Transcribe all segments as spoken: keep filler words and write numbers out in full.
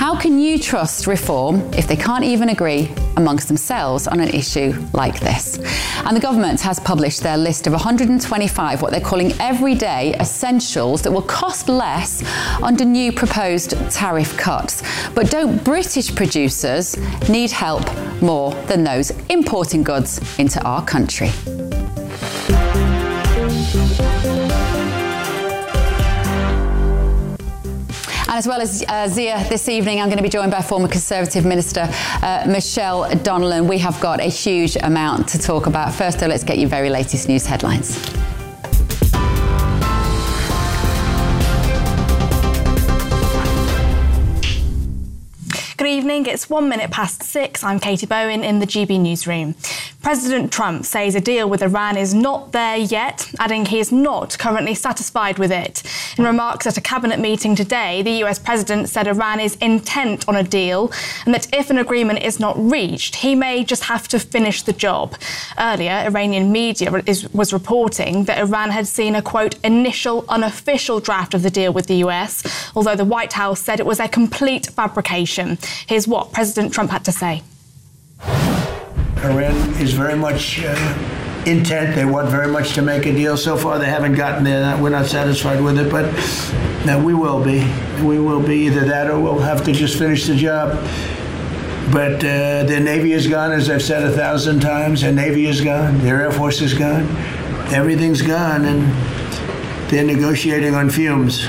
How can you trust reform if they can't even agree amongst themselves on an issue like this? And the government has published their list of one hundred twenty-five what they're calling everyday essentials that will cost less under new proposed tariff cuts. But don't British producers need help more than those importing goods into our country? And as well as uh, Zia, this evening I'm going to be joined by former Conservative Minister uh, Michelle Donelan. We have got a huge amount to talk about. First, though, let's get your very latest news headlines. Good evening, it's one minute past six. I'm Katie Bowen in the G B newsroom. President Trump says a deal with Iran is not there yet, adding he is not currently satisfied with it. In remarks at a cabinet meeting today, the U S president said Iran is intent on a deal and that if an agreement is not reached, he may just have to finish the job. Earlier, Iranian media is, was reporting that Iran had seen a, quote, initial unofficial draft of the deal with the U S, although the White House said it was a complete fabrication. Here's what President Trump had to say. Iran is very much uh, intent. They want very much to make a deal. So far, they haven't gotten there. We're not satisfied with it, but no, we will be. We will be either that or we'll have to just finish the job. But uh, their Navy is gone, as I've said a thousand times. Their Navy is gone. Their Air Force is gone. Everything's gone, and they're negotiating on fumes.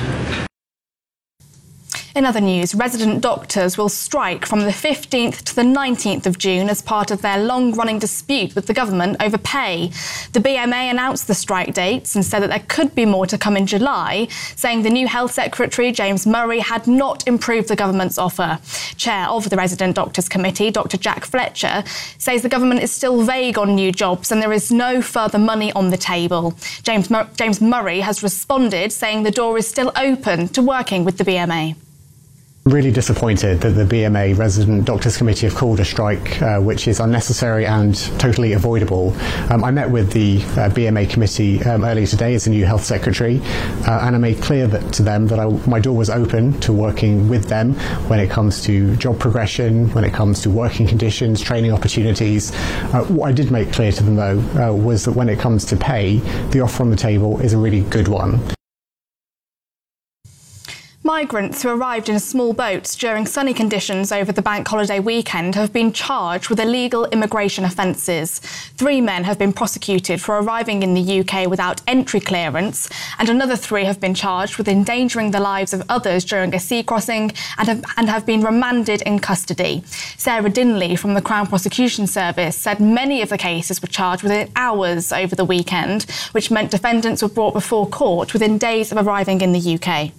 In other news, resident doctors will strike from the fifteenth to the nineteenth of June as part of their long-running dispute with the government over pay. The B M A announced the strike dates and said that there could be more to come in July, saying the new Health Secretary, James Murray, had not improved the government's offer. Chair of the Resident Doctors Committee, Doctor Jack Fletcher, says the government is still vague on new jobs and there is no further money on the table. James, Mur- James Murray has responded, saying the door is still open to working with the B M A. I'm really disappointed that the B M A Resident Doctors Committee have called a strike uh, which is unnecessary and totally avoidable. Um, I met with the uh, B M A committee um, earlier today as the new Health Secretary uh, and I made clear that, to them that I, my door was open to working with them when it comes to job progression, when it comes to working conditions, training opportunities. Uh, what I did make clear to them, though, uh, was that when it comes to pay, the offer on the table is a really good one. Migrants who arrived in small boats during sunny conditions over the bank holiday weekend have been charged with illegal immigration offences. Three men have been prosecuted for arriving in the U K without entry clearance, and another three have been charged with endangering the lives of others during a sea crossing and have, and have been remanded in custody. Sarah Dinley from the Crown Prosecution Service said many of the cases were charged within hours over the weekend, which meant defendants were brought before court within days of arriving in the U K.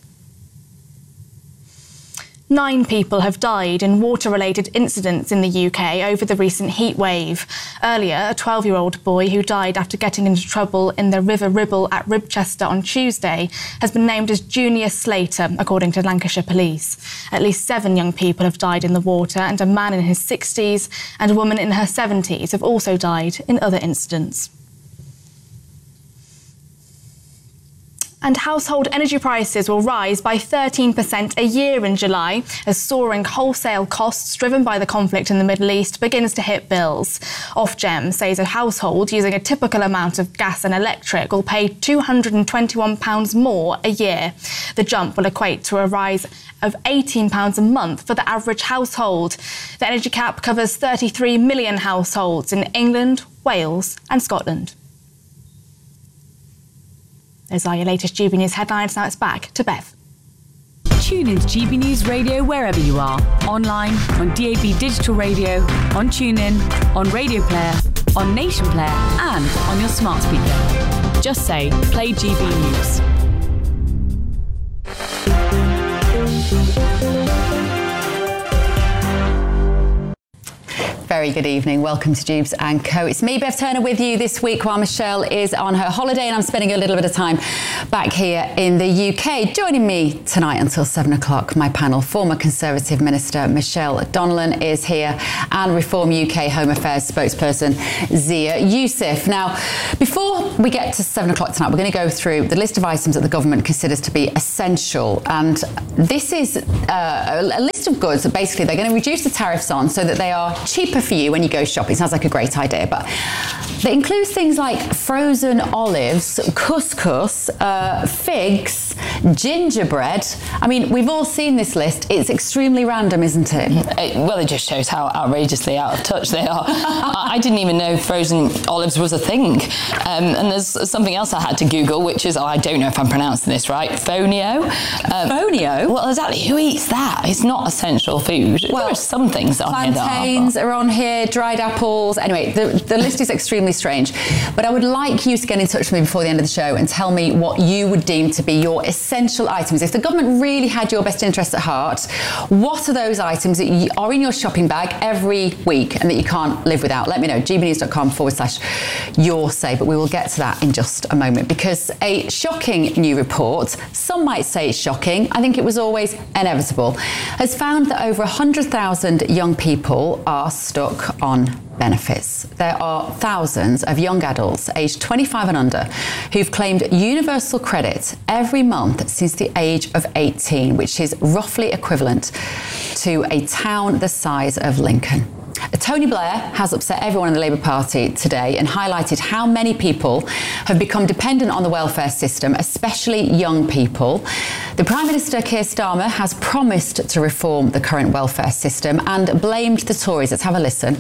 Nine people have died in water-related incidents in the U K over the recent heat wave. Earlier, a twelve-year-old boy who died after getting into trouble in the River Ribble at Ribchester on Tuesday has been named as Junior Slater, according to Lancashire Police. At least seven young people have died in the water, and a man in his sixties and a woman in her seventies have also died in other incidents. And household energy prices will rise by thirteen percent a year in July as soaring wholesale costs driven by the conflict in the Middle East begins to hit bills. Ofgem says a household using a typical amount of gas and electric will pay two hundred twenty-one pounds more a year. The jump will equate to a rise of eighteen pounds a month for the average household. The energy cap covers thirty-three million households in England, Wales and Scotland. Those are your latest G B News headlines. Now it's back to Bev. Tune into G B News Radio wherever you are. Online, on D A B Digital Radio, on TuneIn, on Radio Player, on Nation Player and on your smart speaker. Just say, play G B News. very good evening. Welcome to Jubes and Co. It's me, Bev Turner, with you this week while Michelle is on her holiday and I'm spending a little bit of time back here in the U K. Joining me tonight until seven o'clock, my panel, former Conservative Minister Michelle Donnellan is here and Reform U K Home Affairs spokesperson Zia Youssef. Now, before we get to seven o'clock tonight, we're going to go through the list of items that the government considers to be essential. And this is uh, a list of goods that basically they're going to reduce the tariffs on so that they are cheaper for you when you go shopping. Sounds like a great idea, but it includes things like frozen olives, couscous, uh, figs, gingerbread. I mean, we've all seen this list. It's extremely random, isn't it? it well, it just shows how outrageously out of touch they are. I didn't even know frozen olives was a thing. Um, and there's something else I had to Google, which is, oh, I don't know if I'm pronouncing this right, fonio. Um, fonio? Well, exactly. Who eats that? It's not essential food. Well, there are some things on here that are. Plantains are on here, dried apples. Anyway, the, the list is extremely strange. But I would like you to get in touch with me before the end of the show and tell me what you would deem to be your essential items. If the government really had your best interests at heart, what are those items that you are in your shopping bag every week and that you can't live without? Let me know, gbnews.com forward slash your say. But we will get to that in just a moment, because a shocking new report, some might say it's shocking, I think it was always inevitable, has found that over one hundred thousand young people are stuck on benefits. There are thousands of young adults aged twenty-five and under who've claimed universal credit every month since the age of eighteen, which is roughly equivalent to a town the size of Lincoln. Tony Blair has upset everyone in the Labour Party today and highlighted how many people have become dependent on the welfare system, especially young people. The Prime Minister, Keir Starmer, has promised to reform the current welfare system and blamed the Tories. Let's have a listen.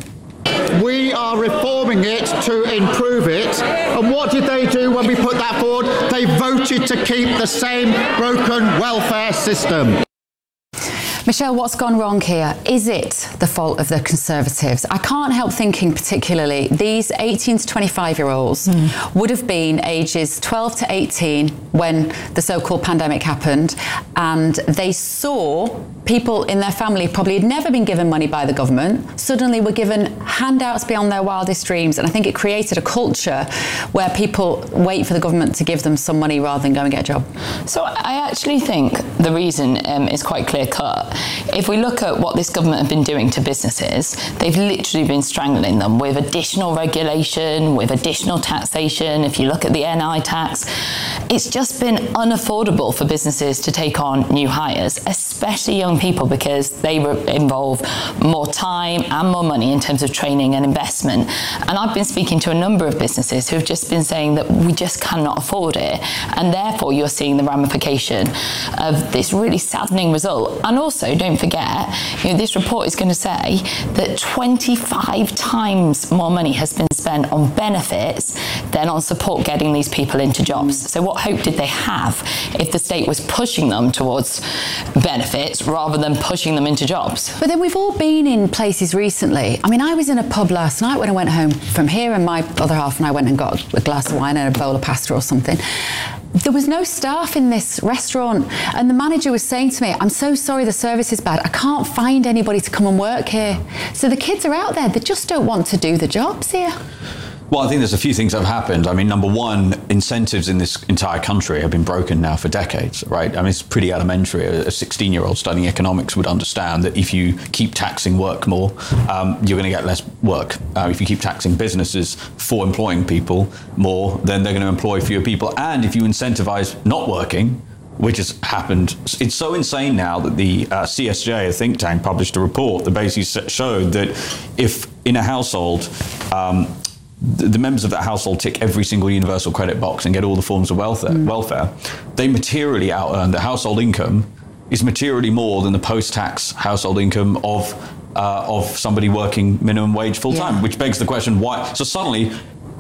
We are reforming it to improve it. And what did they do when we put that forward? They voted to keep the same broken welfare system. Michelle, what's gone wrong here? Is it the fault of the Conservatives? I can't help thinking particularly these eighteen to twenty-five-year-olds mm. would have been ages twelve to eighteen when the so-called pandemic happened, and they saw people in their family probably had never been given money by the government, suddenly were given handouts beyond their wildest dreams, and I think it created a culture where people wait for the government to give them some money rather than go and get a job. So I actually think the reason um, is quite clear-cut. If we look at what this government have been doing to businesses, they've literally been strangling them with additional regulation, with additional taxation. If you look at the N I tax, it's just been unaffordable for businesses to take on new hires, especially young people, because they involve more time and more money in terms of training and investment. And I've been speaking to a number of businesses who've just been saying that we just cannot afford it. And therefore, you're seeing the ramification of this really saddening result. And also, don't forget, you know, this report is going to say that twenty-five times more money has been spent on benefits than on support getting these people into jobs. So what hope did they have if the state was pushing them towards benefits rather than pushing them into jobs? But then we've all been in places recently. I mean, I was in a pub last night when I went home from here, and my other half and I went and got a glass of wine and a bowl of pasta or something. There was no staff in this restaurant, and the manager was saying to me, I'm so sorry, the service is bad. I can't find anybody to come and work here. So the kids are out there, they just don't want to do the jobs here. Well, I think there's a few things that have happened. I mean, number one, incentives in this entire country have been broken now for decades, right? I mean, it's pretty elementary. A sixteen-year-old studying economics would understand that if you keep taxing work more, um, you're going to get less work. Uh, if you keep taxing businesses for employing people more, then they're going to employ fewer people. And if you incentivize not working, which has happened. It's so insane now that the uh, C S J, a think tank, published a report that basically showed that if in a household, um, the, the members of that household tick every single universal credit box and get all the forms of welfare, mm. welfare, they materially out-earn. The household income is materially more than the post-tax household income of uh, of somebody working minimum wage full-time, yeah. which begs the question, why? So suddenly,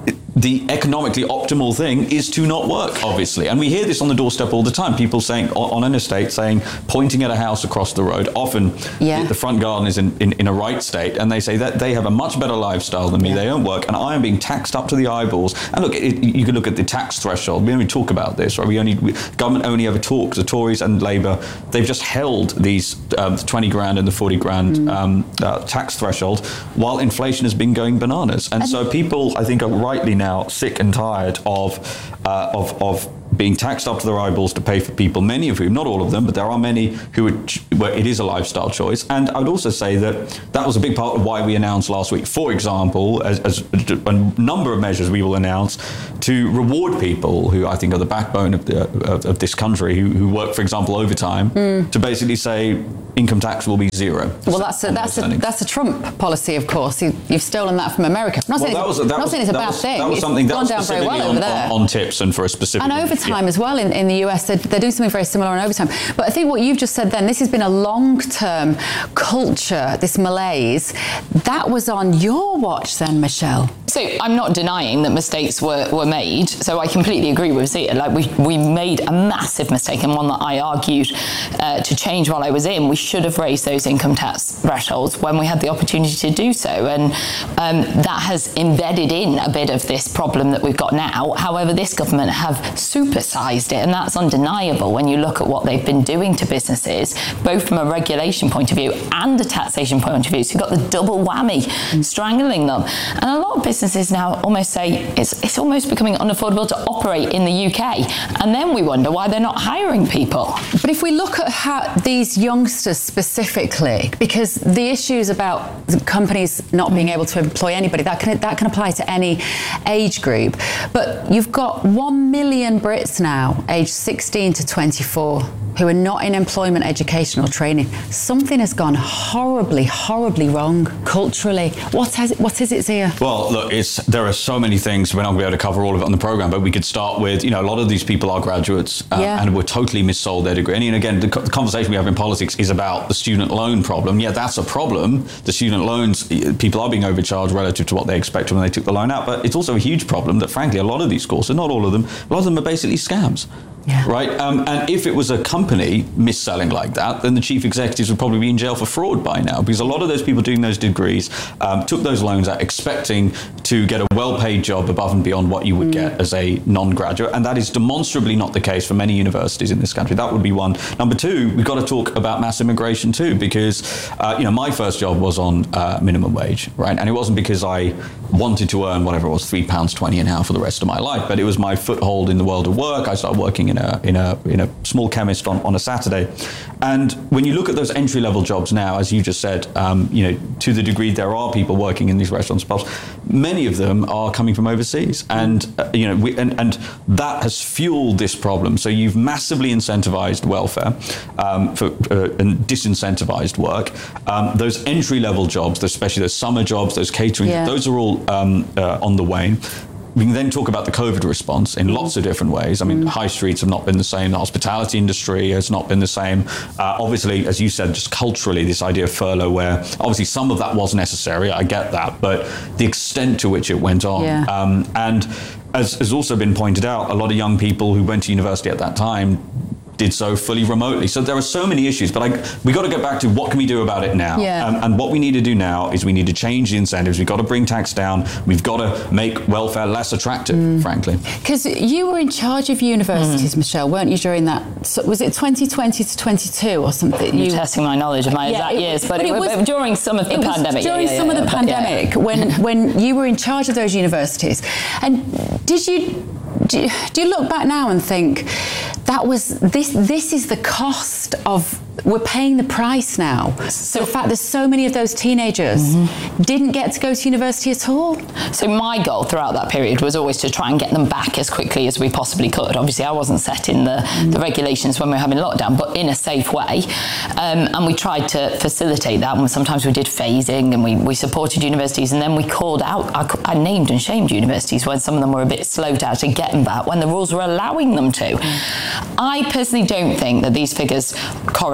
the economically optimal thing is to not work, obviously. And we hear this on the doorstep all the time. People saying, on an estate, saying, pointing at a house across the road, often yeah. the front garden is in, in, in a right state, and they say that they have a much better lifestyle than me, yeah. they don't work, and I am being taxed up to the eyeballs. And look, it, you can look at the tax threshold. We only talk about this, right? We only, we, government only ever talks, the Tories and Labour, they've just held these um, twenty grand and the forty grand mm. um, uh, tax threshold while inflation has been going bananas. And, and so people, I think, are rightly now sick and tired of uh, of of being taxed up to their eyeballs to pay for people, many of whom, not all of them, but there are many who would, where it is a lifestyle choice. And I would also say that that was a big part of why we announced last week, for example, as, as a number of measures we will announce to reward people who I think are the backbone of, the, of, of this country, who, who work, for example, overtime, mm. to basically say income tax will be zero. Well, that's a, that's a, that's a Trump policy, of course. You, you've stolen that from America. I'm not well, saying, that was, it's, that not was, saying it's a bad was, thing. That was it's something that gone was down very well on, over there. On, on tips and for a specific... And overtime yeah. as well in, in the U S. They're, they're doing something very similar on overtime. But I think what you've just said then, this has been a long-term culture, this malaise. That was on your watch then, Michelle. So I'm not denying that mistakes were, were made. So I completely agree with Zia. Like we, we made a massive mistake, and one that I argued uh, to change while I was in. We should have raised those income tax thresholds when we had the opportunity to do so. And um, that has embedded in a bit of this problem that we've got now. However, this government have supersized it, and that's undeniable when you look at what they've been doing to businesses, both from a regulation point of view and a taxation point of view. So you've got the double whammy, mm. strangling them. And a lot of businesses now almost say it's, it's almost becoming unaffordable to operate in the U K. And then we wonder why they're not hiring people. But if we look at how these youngsters specifically, because the issues about the companies not being able to employ anybody, that can that can apply to any age group. But you've got one million Brits now, aged sixteen to twenty-four, who are not in employment, education or training. Something has gone horribly, horribly wrong culturally. What has it, what is it, Zia? Well, look, it's, there are so many things. We're not going to be able to cover all of it on the programme, but we could start with, you know, a lot of these people are graduates um, yeah. and were totally missold their degree. And again, the, the conversation we have in politics is about the student loan problem. Yeah, that's a problem. The student loans, people are being overcharged relative to what they expected when they took the loan out. But it's also a huge problem that, frankly, a lot of these courses, not all of them, a lot of them are basically scams. Yeah. Right? Um, and if it was a company mis-selling like that, then the chief executives would probably be in jail for fraud by now, because a lot of those people doing those degrees um, took those loans out expecting to get a well-paid job above and beyond what you would mm. get as a non-graduate. And that is demonstrably not the case for many universities in this country. That would be one. Number two, we've got to talk about mass immigration too, because, uh, you know, my first job was on uh, minimum wage, right? And it wasn't because I wanted to earn whatever it was, three pounds twenty an hour for the rest of my life, but it was my foothold in the world of work. I started working in a in a in a small chemist on, on a Saturday. And when you look at those entry level jobs now, as you just said, um, you know, to the degree there are people working in these restaurants, pubs, many of them are coming from overseas, and uh, you know, we, and and that has fueled this problem. So you've massively incentivized welfare um, for uh, and disincentivized work. Um, those entry level jobs, especially those summer jobs, those catering, yeah. those are all um, uh, on the wane. We can then talk about the COVID response in lots of different ways. I mean, mm. high streets have not been the same. The hospitality industry has not been the same. Uh, obviously, as you said, just culturally, this idea of furlough, where obviously some of that was necessary, I get that, but the extent to which it went on. Yeah. Um, and as has also been pointed out, a lot of young people who went to university at that time did so fully remotely. So there are so many issues, but I, we got to get back to what can we do about it now? Yeah. Um, and what we need to do now is we need to change the incentives. We've got to bring tax down. We've got to make welfare less attractive, mm. frankly. Because you were in charge of universities, mm. Michelle, weren't you, during that? So was it twenty twenty to twenty-two or something? You're you, testing my knowledge of my yeah, exact it, years, but, but it, it was during some of the it pandemic. Was during yeah, yeah, some yeah, of the yeah, pandemic, yeah. when when you were in charge of those universities. And did you... Do you, do you look back now and think that was this this is the cost of, we're paying the price now? So in fact, there's so many of those teenagers mm-hmm. didn't get to go to university at all. So my goal throughout that period was always to try and get them back as quickly as we possibly could. Obviously, I wasn't setting the, mm. the regulations when we were having lockdown, but in a safe way. Um, and we tried to facilitate that. And sometimes we did phasing, and we, we supported universities, and then we called out, I, I named and shamed universities when some of them were a bit slow to actually get them back when the rules were allowing them to. Mm. I personally don't think that these figures correlate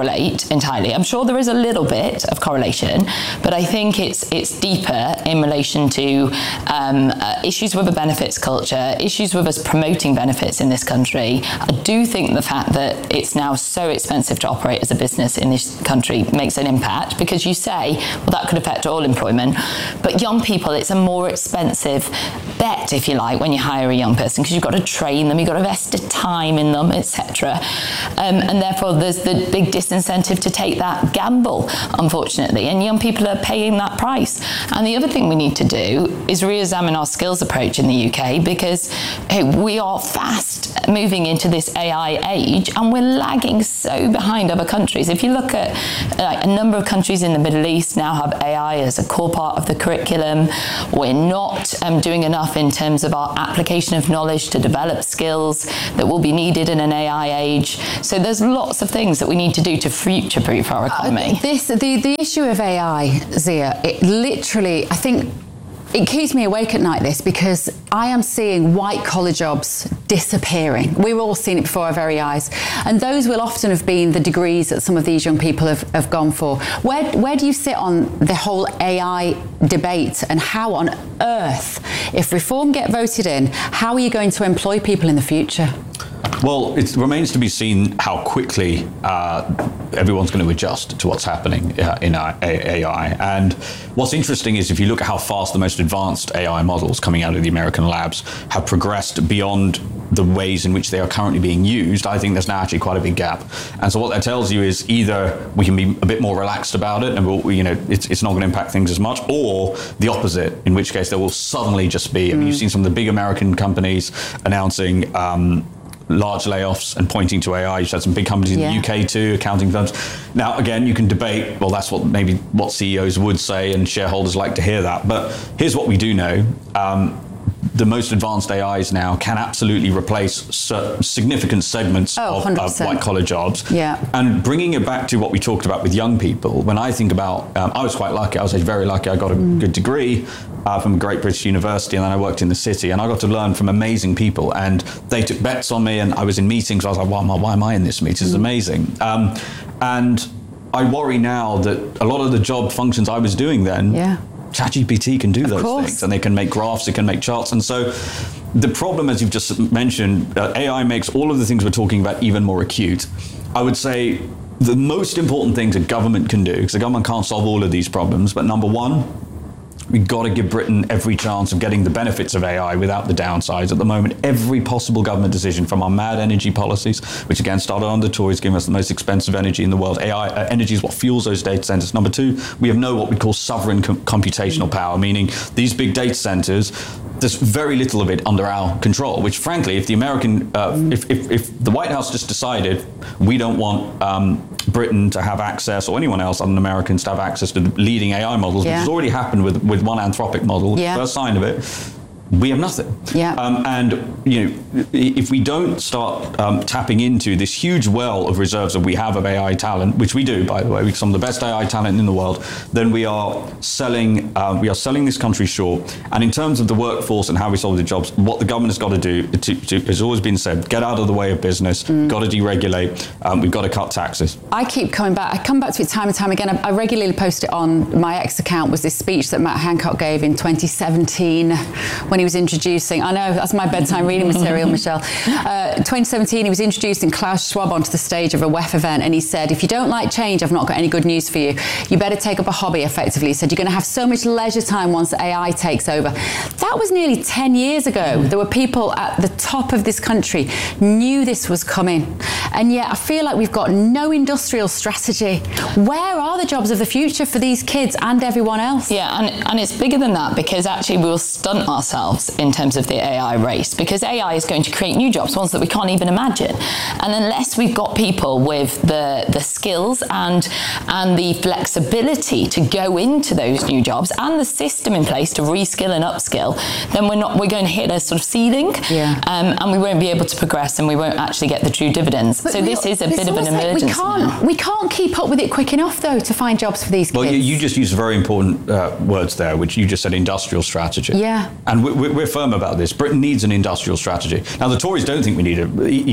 correlate entirely. I'm sure there is a little bit of correlation, but I think it's it's deeper in relation to um, uh, issues with a benefits culture, issues with us promoting benefits in this country. I do think the fact that it's now so expensive to operate as a business in this country makes an impact, because you say, well, that could affect all employment, but young people, it's a more expensive bet, if you like, when you hire a young person, because you've got to train them, you've got to invest the time in them, et cetera. Um, and therefore, there's the big disincentive to take that gamble, unfortunately, and young people are paying that price. And the other thing we need to do is re-examine our skills approach in the U K, because hey, we are fast moving into this A I age, and we're lagging so behind other countries. If you look at uh, a number of countries in the Middle East now have A I as a core part of the curriculum. We're not um, doing enough in terms of our application of knowledge to develop skills that will be needed in an A I age. So there's lots of things that we need to do to future-proof our economy. Uh, this, the, the issue of A I, Zia, it literally, I think, it keeps me awake at night, this, because I am seeing white-collar jobs disappearing. We've all seen it before our very eyes. And those will often have been the degrees that some of these young people have, have gone for. Where, where do you sit on the whole A I debate, and how on earth, if reform get voted in, how are you going to employ people in the future? Well, it remains to be seen how quickly uh, everyone's going to adjust to what's happening uh, in A I. And what's interesting is if you look at how fast the most advanced A I models coming out of the American labs have progressed beyond the ways in which they are currently being used, I think there's now actually quite a big gap. And so what that tells you is either we can be a bit more relaxed about it and we'll, you know, it's, it's not going to impact things as much, or the opposite, in which case there will suddenly just be, I mean, mm. you've seen some of the big American companies announcing um, large layoffs and pointing to A I. You've had some big companies in yeah. the U K too, accounting firms. Now, again, you can debate, well, that's what maybe what C E Os would say, and shareholders like to hear that. But here's what we do know. Um, the most advanced A Is now can absolutely replace significant segments oh, of, of white-collar jobs. Yeah. And bringing it back to what we talked about with young people, when I think about, um, I was quite lucky, I was very lucky, I got a mm. good degree uh, from a great British university, and then I worked in the city, and I got to learn from amazing people, and they took bets on me, and I was in meetings, I was like, why am I, why am I in this meeting? This is amazing. Um, and I worry now that a lot of the job functions I was doing then, yeah. ChatGPT can do of those course. things, and they can make graphs, it can make charts. And so the problem, as you've just mentioned, uh, A I makes all of the things we're talking about even more acute. I would say the most important things a government can do, because the government can't solve all of these problems, but number one, we've got to give Britain every chance of getting the benefits of A I without the downsides. At the moment, every possible government decision, from our mad energy policies, which again started under the Tories, giving us the most expensive energy in the world. A I uh, energy is what fuels those data centers. Number two, we have no what we call sovereign com- computational power, meaning these big data centers, there's very little of it under our control, which frankly, if the American, uh, if, if, if the White House just decided we don't want um, Britain to have access, or anyone else other than Americans to have access to the leading A I models, yeah. which has already happened with, with one Anthropic model, yeah. first sign of it, we have nothing. Yeah. Um, and you know, if we don't start um, tapping into this huge well of reserves that we have of A I talent, which we do, by the way, we're some of the best A I talent in the world, then we are selling uh, we are selling this country short. And in terms of the workforce and how we solve the jobs, what the government has got to do to, to, has always been said: get out of the way of business, mm. got to deregulate, um, we've got to cut taxes. I keep coming back. I come back to it time and time again. I, I regularly post it on my X account. Was this speech that Matt Hancock gave in twenty seventeen when he was introducing, I know, that's my bedtime reading material, Michelle. Uh, twenty seventeen, he was introducing Klaus Schwab onto the stage of a W E F event, and he said, if you don't like change, I've not got any good news for you. You better take up a hobby, effectively. He said, you're going to have so much leisure time once A I takes over. That was nearly ten years ago. There were people at the top of this country knew this was coming. And yet I feel like we've got no industrial strategy. Where are the jobs of the future for these kids and everyone else? Yeah, and, and it's bigger than that, because actually we'll stunt ourselves in terms of the A I race, because A I is going to create new jobs, ones that we can't even imagine. And unless we've got people with the, the skills and, and the flexibility to go into those new jobs, and the system in place to reskill and upskill, then we're not, we're going to hit a sort of ceiling, yeah. um, and we won't be able to progress, and we won't actually get the true dividends. But so this is a bit of an emergency. We can't, we can't keep up with it quick enough, though, to find jobs for these kids. Well, you, you just used very important uh, words there, which you just said, industrial strategy. Yeah. And we, we're firm about this. Britain needs an industrial strategy. Now, the Tories don't think we need it. You know, Kemi's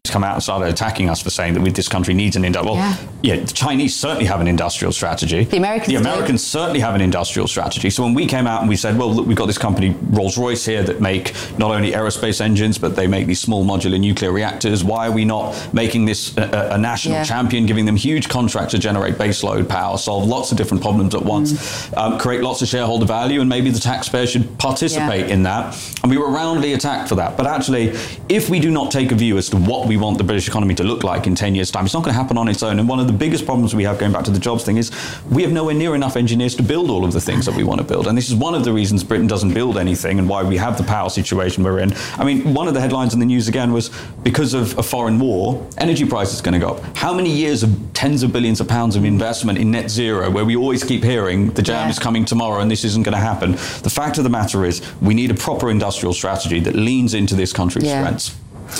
come out and started attacking us for saying that this country needs an industrial. Well, yeah. yeah, the Chinese certainly have an industrial strategy. The Americans, the Americans do. certainly have an industrial strategy. So when we came out and we said, well, look, we've got this company Rolls-Royce here that make not only aerospace engines, but they make these small modular nuclear reactors. Why are we not making this a, a national yeah. champion, giving them huge contracts to generate baseload power, solve lots of different problems at once, mm. um, create lots of shareholder value, and maybe the taxpayer should participate yeah. in that. And we were roundly attacked for that. But actually, if we do not take a view as to what we want the British economy to look like in ten years' time, it's not going to happen on its own. And one of the biggest problems we have, going back to the jobs thing, is we have nowhere near enough engineers to build all of the things that we want to build. And this is one of the reasons Britain doesn't build anything and why we have the power situation we're in. I mean, one of the headlines in the news again was, because of a foreign war, energy prices are going to go up. How many years of tens of billions of pounds of investment in net zero, where we always keep hearing the jam yeah. is coming tomorrow and this isn't going to happen? The fact of the matter is, we need a proper industrial strategy that leans into this country's yeah. strengths.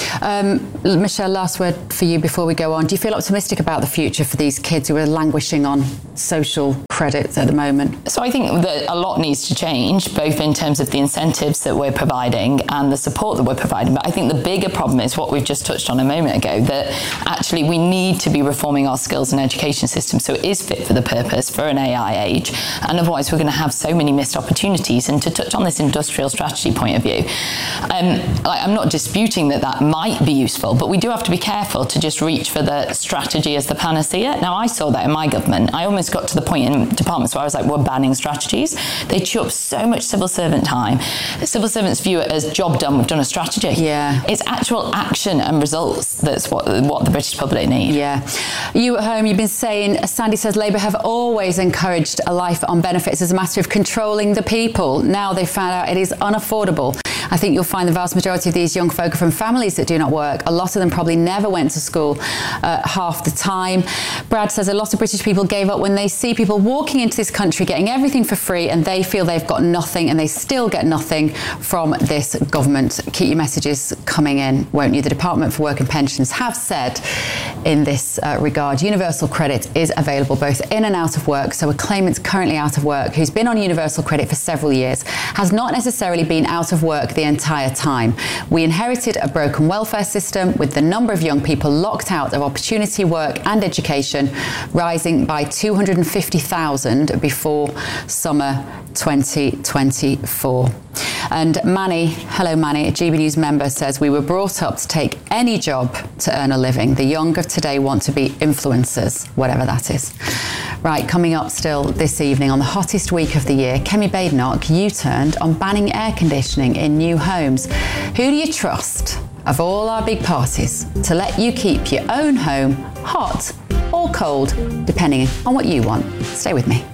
Um, Michelle, last word for you before we go on. Do you feel optimistic about the future for these kids who are languishing on social credits at the moment? So I think that a lot needs to change, both in terms of the incentives that we're providing and the support that we're providing. But I think the bigger problem is what we've just touched on a moment ago, that actually we need to be reforming our skills and education system so it is fit for the purpose for an A I age. And otherwise we're going to have so many missed opportunities. And to touch on this industrial strategy point of view, um, like, I'm not disputing that that might be useful, but we do have to be careful to just reach for the strategy as the panacea. Now, I saw that in my government. I almost got to the point in departments where I was like, we're banning strategies. They chew up so much civil servant time. Civil servants view it as job done, we've done a strategy. Yeah. It's actual action and results that's what, what the British public need. Yeah. You at home, you've been saying, Sandy says, Labour have always encouraged a life on benefits as a matter of controlling the people. Now they found out it is unaffordable. I think you'll find the vast majority of these young folk are from families that do not work. A lot of them probably never went to school uh, half the time. Brad says a lot of British people gave up when they see people walking into this country getting everything for free and they feel they've got nothing, and they still get nothing from this government. Keep your messages coming in, won't you? The Department for Work and Pensions have said in this uh, regard, universal credit is available both in and out of work. So a claimant currently out of work who's been on universal credit for several years has not necessarily been out of work the entire time. We inherited a broken welfare system with the number of young people locked out of opportunity, work and education rising by two hundred fifty thousand before summer twenty twenty-four. And Manny, hello Manny, a G B News member, says we were brought up to take any job to earn a living. The young of today want to be influencers, whatever that is. Right, coming up still this evening on the hottest week of the year, Kemi Badenoch U-turned on banning air conditioning in new homes. Who do you trust of all our big parties to let you keep your own home hot or cold, depending on what you want? Stay with me.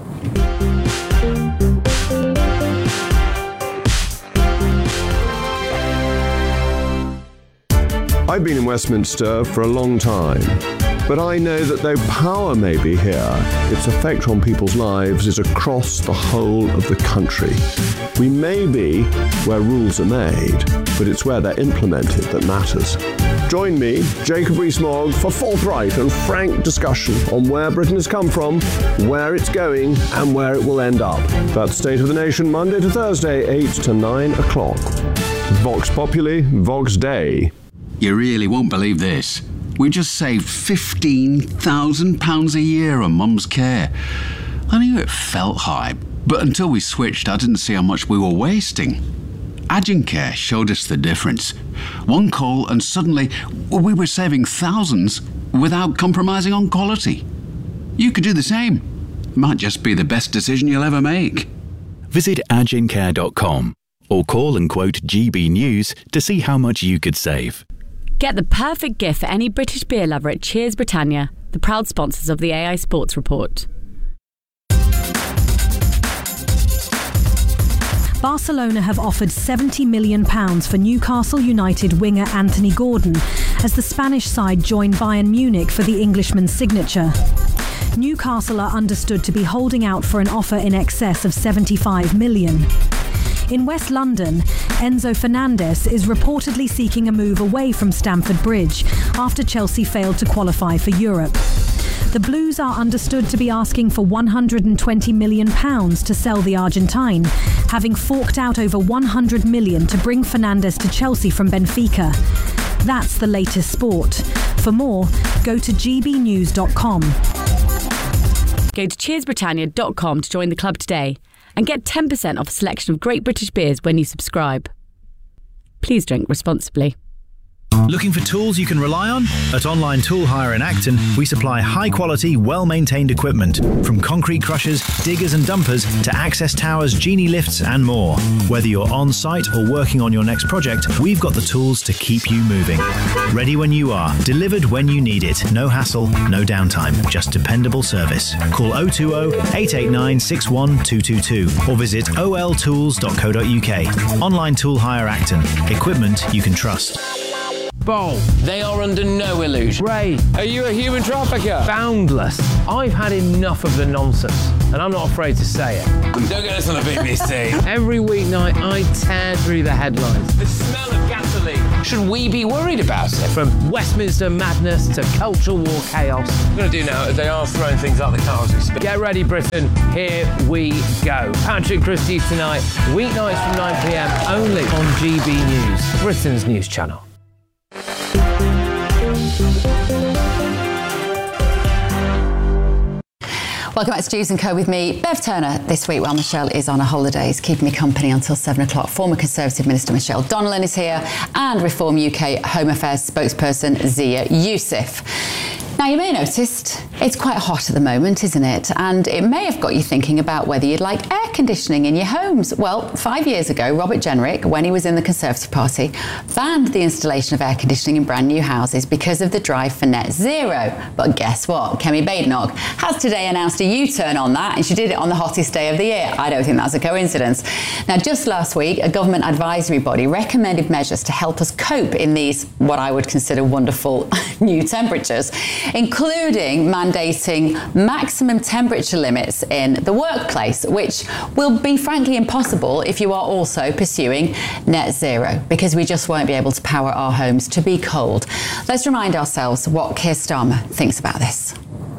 I've been in Westminster for a long time, but I know that though power may be here, its effect on people's lives is across the whole of the country. We may be where rules are made, but it's where they're implemented that matters. Join me, Jacob Rees-Mogg, for forthright and frank discussion on where Britain has come from, where it's going, and where it will end up. That's State of the Nation, Monday to Thursday, eight to nine o'clock. Vox Populi, Vox Dei. You really won't believe this. We just saved fifteen thousand pounds a year on Mum's care. I knew it felt high, but until we switched, I didn't see how much we were wasting. Agencare showed us the difference. One call and suddenly we were saving thousands without compromising on quality. You could do the same. Might just be the best decision you'll ever make. Visit agencare dot com or call and quote G B News to see how much you could save. Get the perfect gift for any British beer lover at Cheers Britannia, the proud sponsors of the A I Sports Report. Barcelona have offered seventy million pounds for Newcastle United winger Anthony Gordon as the Spanish side join Bayern Munich for the Englishman's signature. Newcastle are understood to be holding out for an offer in excess of seventy-five million pounds. In West London, Enzo Fernandez is reportedly seeking a move away from Stamford Bridge after Chelsea failed to qualify for Europe. The Blues are understood to be asking for one hundred twenty million pounds to sell the Argentine, having forked out over one hundred million pounds to bring Fernandez to Chelsea from Benfica. That's the latest sport. For more, go to g b news dot com. Go to cheers britannia dot com to join the club today and get ten percent off a selection of great British beers when you subscribe. Please drink responsibly. Looking for tools you can rely on? At Online Tool Hire in Acton, we supply high-quality, well-maintained equipment, from concrete crushers, diggers and dumpers to access towers, genie lifts and more. Whether you're on-site or working on your next project, we've got the tools to keep you moving. Ready when you are, delivered when you need it. No hassle, no downtime, just dependable service. Call oh two oh, eight eight nine, six one two two two or visit o l tools dot co dot u k. Online Tool Hire Acton. Equipment you can trust. Bold. They are under no illusion. Ray, are you a human trafficker? Boundless. I've had enough of the nonsense, and I'm not afraid to say it. Don't get us on the B B C. Every weeknight, I tear through the headlines. The smell of gasoline. Should we be worried about it? From Westminster madness to cultural war chaos. What I'm going to do now is they are throwing things out the car as we speak. Get ready, Britain. Here we go. Patrick Christie's tonight, weeknights from nine p m, only on G B News, Britain's news channel. Welcome back to News and Co with me, Bev Turner, this week while Michelle is on her holidays, keeping me company until seven o'clock. Former Conservative Minister Michelle Donnellan is here, and Reform U K Home Affairs spokesperson Zia Youssef. Now, you may have noticed it's quite hot at the moment, isn't it? And it may have got you thinking about whether you'd like air conditioning in your homes. Well, five years ago, Robert Jenrick, when he was in the Conservative Party, banned the installation of air conditioning in brand new houses because of the drive for net zero. But guess what? Kemi Badenoch has today announced a U-turn on that, and she did it on the hottest day of the year. I don't think that's a coincidence. Now, just last week, a government advisory body recommended measures to help us cope in these, what I would consider wonderful new temperatures, including mandating maximum temperature limits in the workplace, which will be frankly impossible if you are also pursuing net zero, because we just won't be able to power our homes to be cold. Let's remind ourselves what Keir Starmer thinks about this.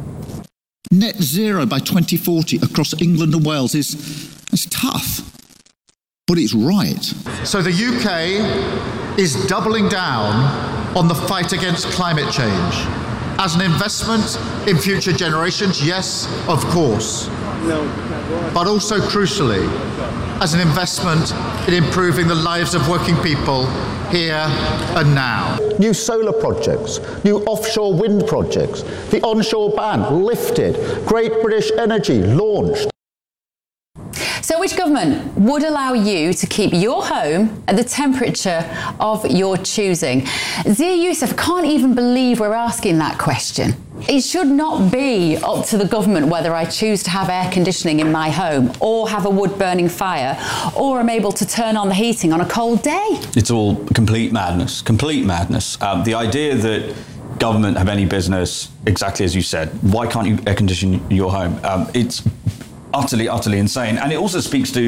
Net zero by twenty forty across England and Wales is it's tough, but it's right. So the U K is doubling down on the fight against climate change. As an investment in future generations, yes, of course. But also crucially, as an investment in improving the lives of working people here and now. New solar projects, new offshore wind projects, the onshore ban lifted, Great British Energy launched. So which government would allow you to keep your home at the temperature of your choosing? Zia Youssef can't even believe we're asking that question. It should not be up to the government whether I choose to have air conditioning in my home or have a wood-burning fire or am able to turn on the heating on a cold day. It's all complete madness, complete madness. Um, the idea that government have any business, exactly as you said, why can't you air condition your home? Um, it's utterly, utterly insane. And it also speaks to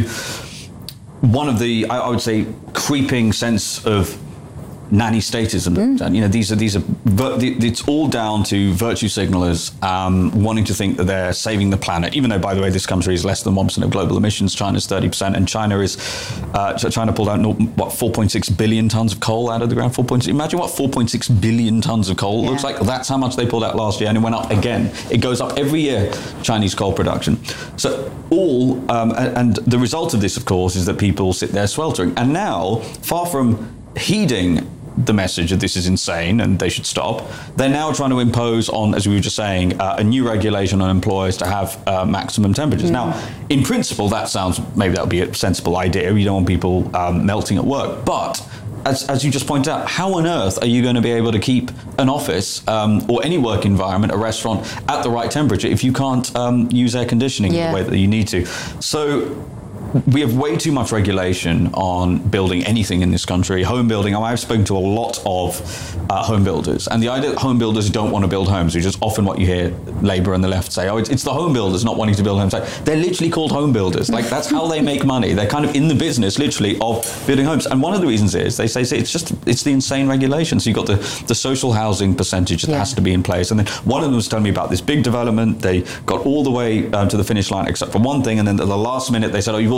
one of the, I, I would say, creeping sense of nanny statism. Mm. You know, these are these are it's all down to virtue signalers um, wanting to think that they're saving the planet. Even though, by the way, this country is less than one percent of global emissions. China's thirty percent, and China is uh, China pulled out what four point six billion tons of coal out of the ground. Four point imagine what four point six billion tons of coal yeah. looks like. That's how much they pulled out last year, and it went up again. It goes up every year. Chinese coal production. So all um, and, and the result of this, of course, is that people sit there sweltering. And now, far from heeding the message that this is insane and they should stop, they're now trying to impose on, as we were just saying, uh, a new regulation on employers to have uh, maximum temperatures. Mm. Now, in principle, that sounds, maybe that would be a sensible idea. You don't want people um, melting at work. But as, as you just pointed out, how on earth are you going to be able to keep an office um, or any work environment, a restaurant, at the right temperature if you can't um, use air conditioning yeah. the way that you need to? So we have way too much regulation on building anything in this country. Home building, I've spoken to a lot of uh, home builders, and the idea that home builders don't want to build homes, which is often what you hear Labour and the left say, oh, it's, it's the home builders not wanting to build homes. Like, they're literally called home builders. Like, that's how they make money. They're kind of in the business, literally, of building homes. And one of the reasons is, they say, say it's just, it's the insane regulation. So you've got the, the social housing percentage that yeah. has to be in place. And then one of them was telling me about this big development. They got all the way um, to the finish line except for one thing, and then at the last minute they said, oh, you've also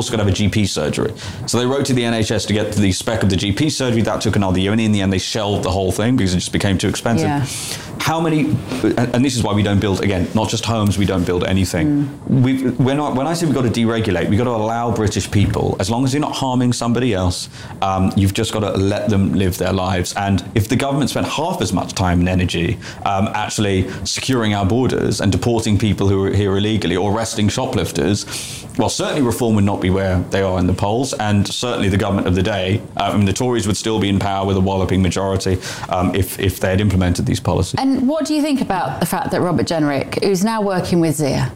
also got to have a G P surgery. So they wrote to the N H S to get to the spec of the G P surgery. That took another year, and in the end they shelved the whole thing because it just became too expensive. Yeah. How many, and this is why we don't build, again, not just homes, we don't build anything. Mm. We've, we're not, when I say we've got to deregulate, we've got to allow British people, as long as you're not harming somebody else, um, you've just got to let them live their lives. And if the government spent half as much time and energy um, actually securing our borders and deporting people who are here illegally or arresting shoplifters, well, certainly reform would not be where they are in the polls, and certainly the government of the day, uh, I mean, the Tories would still be in power with a walloping majority um, if, if they had implemented these policies. And what do you think about the fact that Robert Jenrick, who's now working with Zia,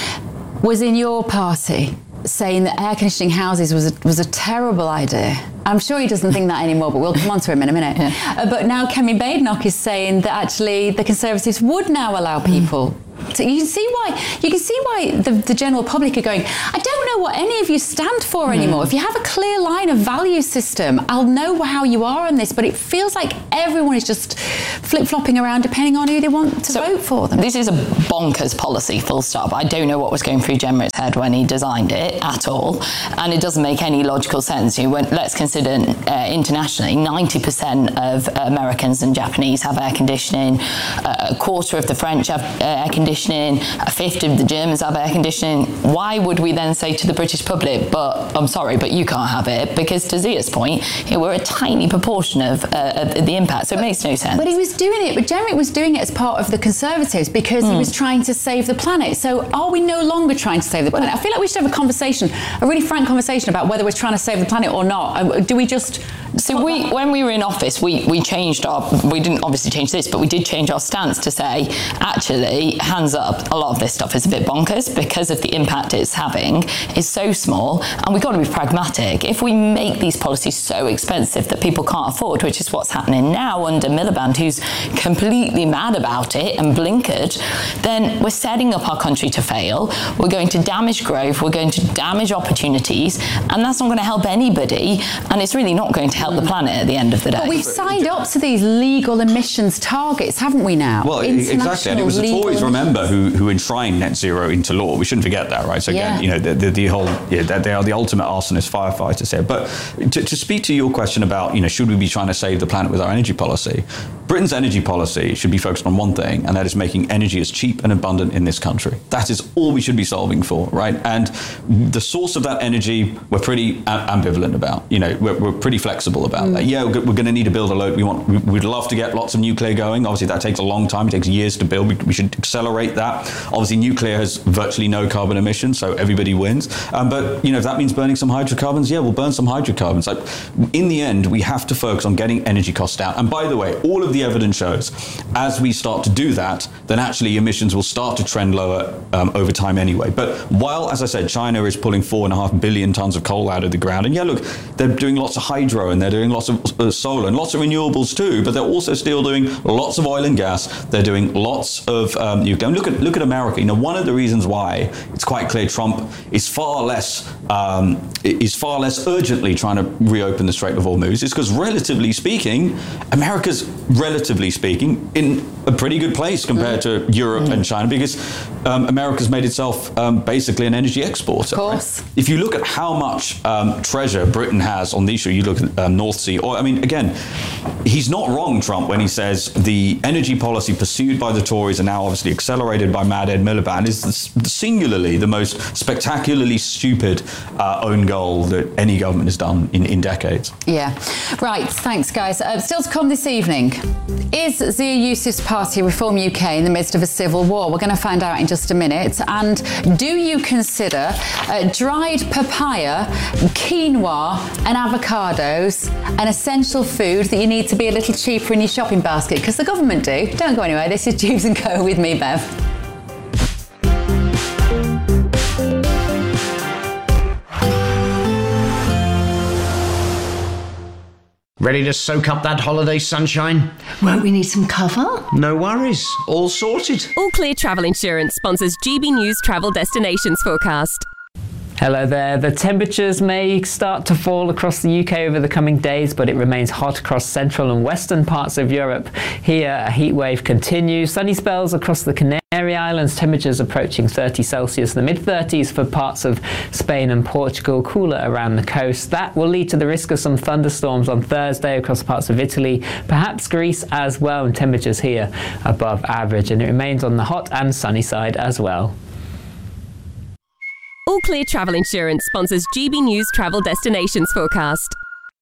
was in your party saying that air conditioning houses was a, was a terrible idea? I'm sure he doesn't think that anymore, but we'll come on to him in a minute. Yeah. Uh, but now Kemi Badenoch is saying that actually the Conservatives would now allow people mm. So you can see why you can see why the, the general public are going, I don't know what any of you stand for anymore. Mm. If you have a clear line of value system, I'll know how you are on this. But it feels like everyone is just flip-flopping around depending on who they want to so vote for them. This is a bonkers policy, full stop. I don't know what was going through Jenrick's head when he designed it at all. And it doesn't make any logical sense. You went, let's consider uh, internationally, ninety percent of Americans and Japanese have air conditioning. Uh, a quarter of the French have uh, air conditioning. A fifth of the Germans have air conditioning. Why would we then say to the British public, but I'm sorry, but you can't have it? Because to Zia's point, it were a tiny proportion of, uh, of the impact, so it makes no sense. But he was doing it, but Jenrick was doing it as part of the Conservatives because mm. he was trying to save the planet. So are we no longer trying to save the planet? I feel like we should have a conversation, a really frank conversation about whether we're trying to save the planet or not. Do we just... So we, when we were in office, we, we changed our, we didn't obviously change this, but we did change our stance to say, actually, hands up, a lot of this stuff is a bit bonkers because of the impact it's having is so small, and we've got to be pragmatic. If we make these policies so expensive that people can't afford, which is what's happening now under Miliband, who's completely mad about it and blinkered, then we're setting up our country to fail. We're going to damage growth, we're going to damage opportunities, and that's not going to help anybody, and it's really not going to help the planet at the end of the day. But we've signed up to these legal emissions targets, haven't we now? Well, exactly, and it was the Tories, remember, who, who enshrined net zero into law. We shouldn't forget that, right? So again, yeah. you know, the, the, the whole, yeah, they are the ultimate arsonist firefighters here. But to, to speak to your question about, you know, should we be trying to save the planet with our energy policy? Britain's energy policy should be focused on one thing, and that is making energy as cheap and abundant in this country. That is all we should be solving for, right? And the source of that energy, we're pretty ambivalent about. You know, we're, we're pretty flexible about mm. that. Yeah, we're, we're going to need to build a load. We want, we'd love to get lots of nuclear going. Obviously, that takes a long time. It takes years to build. We, we should accelerate that. Obviously, nuclear has virtually no carbon emissions, so everybody wins. Um, but, you know, if that means burning some hydrocarbons, yeah, we'll burn some hydrocarbons. Like, in the end, we have to focus on getting energy costs down. And by the way, all of the evidence shows as we start to do that, then actually emissions will start to trend lower um, over time anyway. But while, as I said, China is pulling four and a half billion tons of coal out of the ground, and yeah, look, they're doing lots of hydro and they're doing lots of uh, solar and lots of renewables too, but they're also still doing lots of oil and gas. They're doing lots of um, nuclear. Look at look at America. You know, one of the reasons why it's quite clear Trump is far less um, is far less urgently trying to reopen the Strait of Hormuz is because, relatively speaking, America's relatively speaking in a pretty good place compared mm. to Europe mm. and China, because um, America's made itself um, basically an energy exporter. Of course. Right? If you look at how much um, treasure Britain has on the issue, you look at um, North Sea oil. I mean, again, he's not wrong, Trump, when he says the energy policy pursued by the Tories and now obviously accelerated by Mad Ed Miliband is the, singularly the most spectacularly stupid uh, own goal that any government has done in, in decades. Yeah. Right. Thanks, guys. Uh, still to come this evening. Is Zia Youssef's party Reform U K in the midst of a civil war? We're going to find out in just a minute. And do you consider uh, dried papaya, quinoa and avocados an essential food that you need to be a little cheaper in your shopping basket? Because the government do. Don't go anywhere. This is Jubes and Co with me, Bev. Ready to soak up that holiday sunshine? Won't we need some cover? No worries. All sorted. All Clear Travel Insurance sponsors G B News Travel Destinations Forecast. Hello there. The temperatures may start to fall across the U K over the coming days, but it remains hot across central and western parts of Europe. Here, a heat wave continues. Sunny spells across the Canary Canary Islands, temperatures approaching thirty Celsius, the mid-thirties for parts of Spain and Portugal, cooler around the coast. That will lead to the risk of some thunderstorms on Thursday across parts of Italy, perhaps Greece as well, and temperatures here above average. And it remains on the hot and sunny side as well. All Clear Travel Insurance sponsors G B News Travel Destinations Forecast.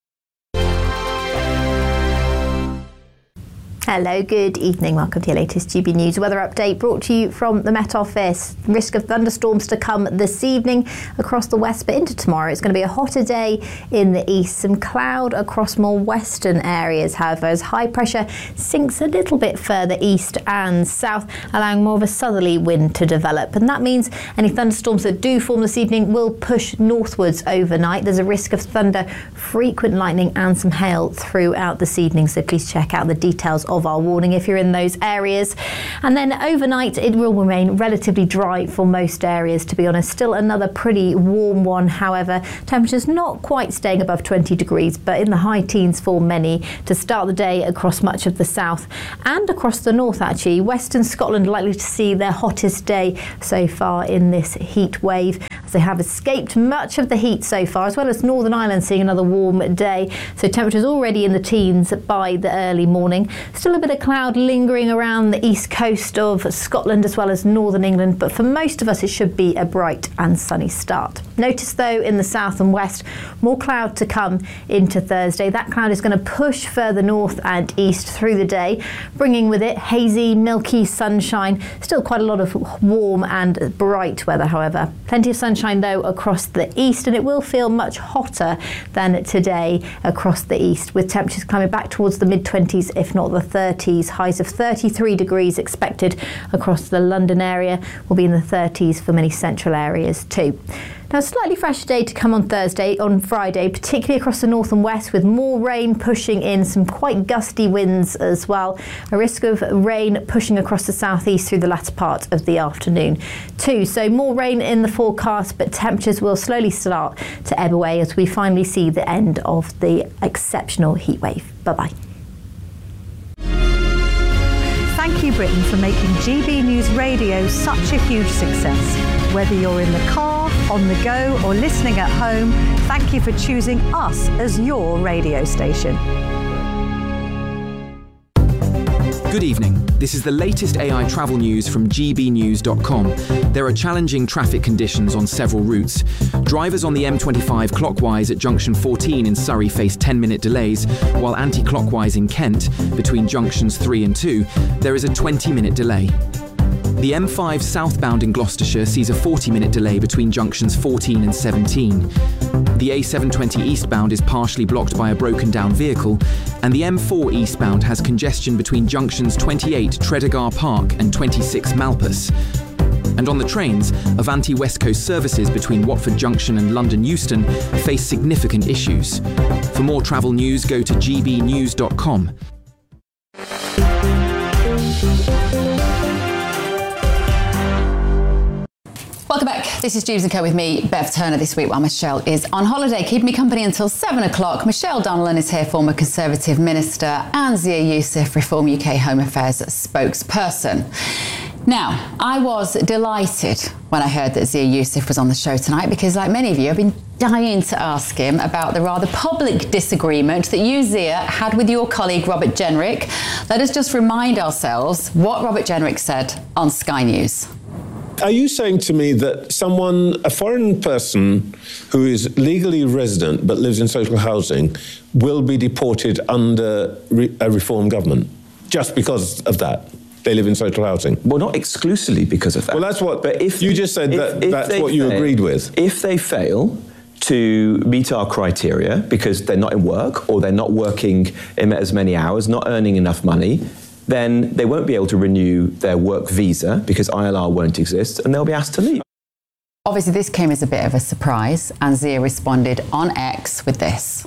Hello, good evening. Welcome to your latest G B News weather update brought to you from the Met Office. Risk of thunderstorms to come this evening across the west, but into tomorrow. It's going to be a hotter day in the east. Some cloud across more western areas, however, as high pressure sinks a little bit further east and south, allowing more of a southerly wind to develop. And that means any thunderstorms that do form this evening will push northwards overnight. There's a risk of thunder, frequent lightning and some hail throughout this evening, so please check out the details of our warning if you're in those areas. And then overnight it will remain relatively dry for most areas, to be honest. Still another pretty warm one, however. Temperatures not quite staying above twenty degrees, but in the high teens for many to start the day across much of the south and across the north actually. Western Scotland likely to see their hottest day so far in this heat wave, as they have escaped much of the heat so far, as well as Northern Ireland seeing another warm day. So temperatures already in the teens by the early morning. Still a bit of cloud lingering around the east coast of Scotland as well as northern England, but for most of us it should be a bright and sunny start. Notice though in the south and west, more cloud to come into Thursday. That cloud is going to push further north and east through the day, bringing with it hazy, milky sunshine. Still quite a lot of warm and bright weather, however. Plenty of sunshine though across the east, and it will feel much hotter than today across the east, with temperatures climbing back towards the mid-twenties if not the thirties. Highs of thirty-three degrees expected across the London area. Will be in the thirties for many central areas too. Now, a slightly fresher day to come on Thursday, on Friday, particularly across the north and west, with more rain pushing in, some quite gusty winds as well. A risk of rain pushing across the southeast through the latter part of the afternoon too. So more rain in the forecast, but temperatures will slowly start to ebb away as we finally see the end of the exceptional heat wave. Bye-bye. Thank you, Britain, for making G B News Radio such a huge success. Whether you're in the car, on the go, or listening at home, thank you for choosing us as your radio station. Good evening. This is the latest A I travel news from G B news dot com. There are challenging traffic conditions on several routes. Drivers on the M twenty-five clockwise at junction fourteen in Surrey face ten minute delays, while anti-clockwise in Kent, between junctions three and two, there is a twenty minute delay. The M five southbound in Gloucestershire sees a forty minute delay between junctions fourteen and seventeen. The A seven twenty eastbound is partially blocked by a broken down vehicle, and the M four eastbound has congestion between junctions twenty-eight Tredegar Park and twenty-six Malpas. And on the trains, Avanti West Coast services between Watford Junction and London Euston face significant issues. For more travel news, go to G B news dot com. Welcome back. This is Jeeves and Co with me, Bev Turner, this week while Michelle is on holiday. Keeping me company until seven o'clock. Michelle Donnellan is here, former Conservative Minister, and Zia Youssef, Reform U K Home Affairs spokesperson. Now, I was delighted when I heard that Zia Youssef was on the show tonight because, like many of you, I've been dying to ask him about the rather public disagreement that you, Zia, had with your colleague Robert Jenrick. Let us just remind ourselves what Robert Jenrick said on Sky News. Are you saying to me that someone, a foreign person who is legally resident but lives in social housing, will be deported under re- a reform government just because of that? They live in social housing. Well, not exclusively because of that. Well, that's what. But if you just said if, that, if that's what you fail, agreed with. If they fail to meet our criteria because they're not in work or they're not working in as many hours, not earning enough money, then they won't be able to renew their work visa because I L R won't exist, and they'll be asked to leave. Obviously, this came as a bit of a surprise, and Zia responded on X with this.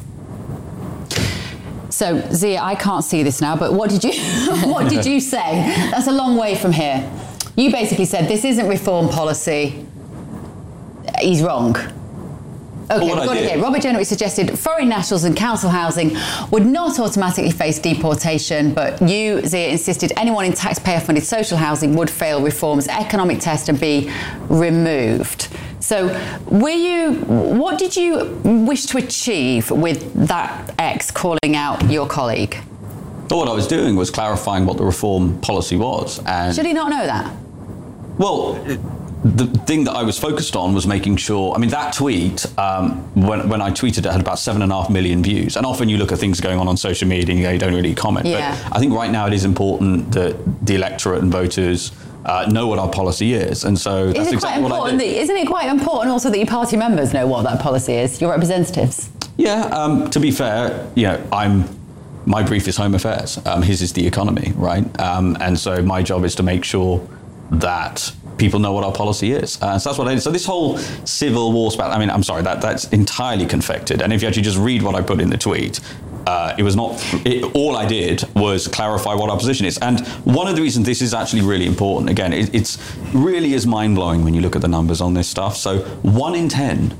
So, Zia, I can't see this now, but what did you what did you say? That's a long way from here. You basically said this isn't reform policy. He's wrong. Okay, we've got it here. Robert Jenrick suggested foreign nationals and council housing would not automatically face deportation, but you, Zia, insisted anyone in taxpayer-funded social housing would fail reform's economic test and be removed. So, were you? What did you wish to achieve with that X calling out your colleague? Well, what I was doing was clarifying what the reform policy was. And should he not know that? Well, the thing that I was focused on was making sure, I mean, that tweet, um, when, when I tweeted it, had about seven and a half million views. And often you look at things going on on social media and you don't really comment. Yeah. But I think right now it is important that the electorate and voters uh, know what our policy is. And so that's exactly what I did. That, isn't it quite important also that your party members know what that policy is, your representatives? Yeah, um, to be fair, you know, I'm... my brief is home affairs. Um, his is the economy, right? Um, and so my job is to make sure that people know what our policy is. Uh, so that's what I did. So this whole civil war spat, I mean, I'm sorry, that that's entirely confected. And if you actually just read what I put in the tweet, uh, it was not, it, all I did was clarify what our position is. And one of the reasons this is actually really important, again, it, it's really is mind-blowing when you look at the numbers on this stuff. So one in ten